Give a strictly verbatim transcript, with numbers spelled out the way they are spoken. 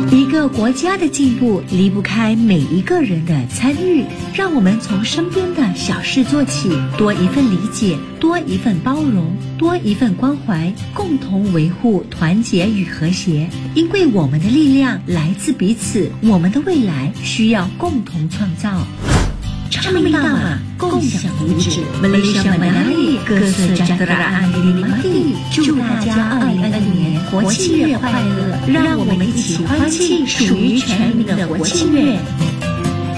一个国家的进步离不开每一个人的参与，让我们从身边的小事做起，多一份理解，多一份包容，多一份关怀，共同维护团结与和谐。因为我们的力量来自彼此，我们的未来需要共同创造。Sama Tama, 共享无止 Malaysia Menari Kesejahteraan Dinikmati。 祝大家二零二六年国庆月快乐，让我们一起欢庆属于全民的国庆月。